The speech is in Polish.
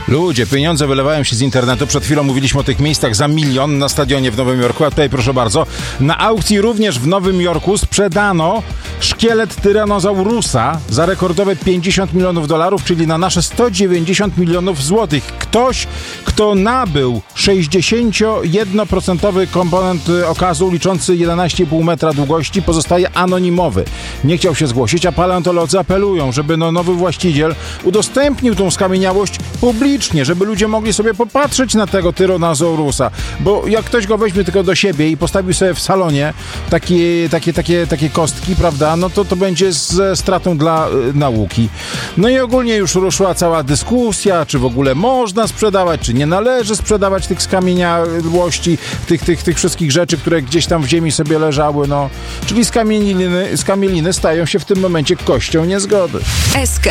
Ludzie, pieniądze wylewają się z internetu. Przed chwilą mówiliśmy o tych miejscach za 1 milion na stadionie w Nowym Jorku, a tutaj proszę bardzo, na aukcji również w Nowym Jorku sprzedano szkielet tyranozaurusa za rekordowe $50 milionów, czyli na nasze 190 milionów złotych. Ktoś, kto nabył 61% komponent okazu liczący 11,5 metra długości, pozostaje anonimowy. Nie chciał się zgłosić, a paleontolodzy apelują, żeby nowy właściciel udostępnił tą skamieniałość publicznie, żeby ludzie mogli sobie popatrzeć na tego tyranozaurusa, bo jak ktoś go weźmie tylko do siebie i postawił sobie w salonie takie kostki, prawda, no to będzie ze stratą dla nauki. No i ogólnie już ruszyła cała dyskusja, czy w ogóle można sprzedawać, czy nie należy sprzedawać tych skamieniałości, tych wszystkich rzeczy, które gdzieś tam w ziemi sobie leżały, no. Czyli skamieliny stają się w tym momencie kością niezgody.